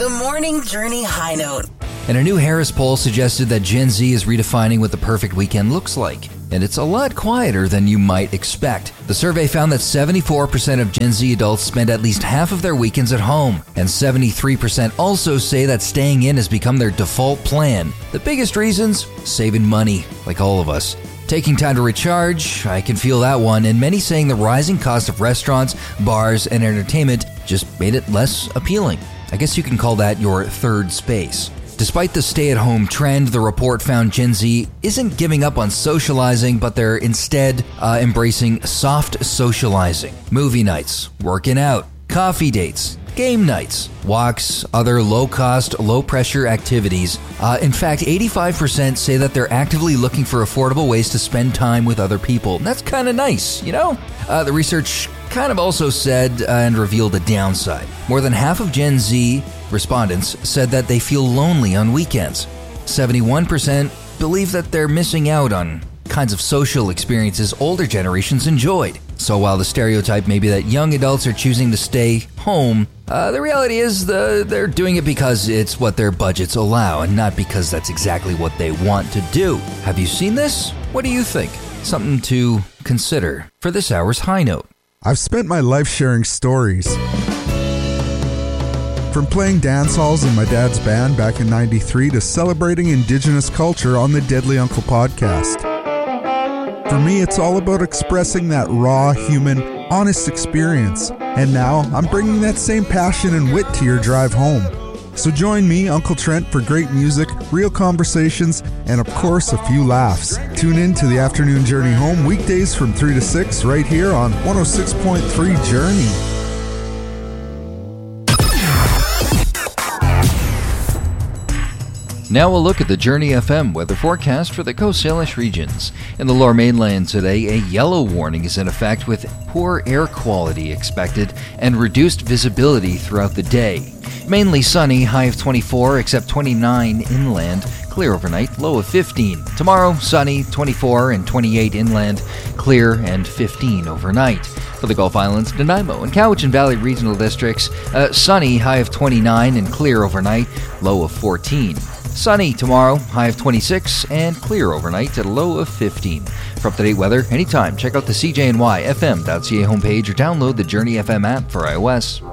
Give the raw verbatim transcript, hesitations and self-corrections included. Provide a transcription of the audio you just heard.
The Morning Journey High Note. And a new Harris poll suggested that Gen Z is redefining what the perfect weekend looks like. And it's a lot quieter than you might expect. The survey found that seventy-four percent of Gen Z adults spend at least half of their weekends at home, and seventy-three percent also say that staying in has become their default plan. The biggest reasons? Saving money, like all of us. Taking time to recharge, I can feel that one, and many saying the rising cost of restaurants, bars, and entertainment just made it less appealing. I guess you can call that your third space. Despite the stay-at-home trend, the report found Gen Z isn't giving up on socializing, but they're instead uh, embracing soft socializing. Movie nights, working out, coffee dates, game nights, walks, other low-cost, low-pressure activities. Uh, in fact, eighty-five percent say that they're actively looking for affordable ways to spend time with other people. That's kind of nice, you know? Uh, the research kind of also said uh, and revealed a downside. More than half of Gen Z respondents said that they feel lonely on weekends. seventy-one percent believe that they're missing out on kinds of social experiences older generations enjoyed. So while the stereotype may be that young adults are choosing to stay home, uh, the reality is the, they're doing it because it's what their budgets allow and not because that's exactly what they want to do. Have you seen this? What do you think? Something to consider for this hour's High Note. I've spent my life sharing stories. From playing dance halls in my dad's band back in ninety-three to celebrating Indigenous culture on the Deadly Uncle podcast. For me, it's all about expressing that raw, human, honest experience. And now, I'm bringing that same passion and wit to your drive home. So join me, Uncle Trent, for great music, real conversations, and of course, a few laughs. Tune in to the Afternoon Journey Home weekdays from three to six right here on one oh six point three Journey. Now we'll look at the Journey F M weather forecast for the Coast Salish regions. In the Lower Mainland today, a yellow warning is in effect with poor air quality expected and reduced visibility throughout the day. Mainly sunny, high of twenty-four, except twenty-nine inland, clear overnight, low of fifteen. Tomorrow, sunny, twenty-four and twenty-eight inland, clear and fifteen overnight. For the Gulf Islands, Nanaimo and Cowichan Valley regional districts, uh, sunny, high of twenty-nine and clear overnight, low of fourteen. Sunny tomorrow, high of twenty-six, and clear overnight at a low of fifteen. For up-to-date weather, anytime, check out the C J N Y F M dot C A homepage or download the Journey F M app for iOS.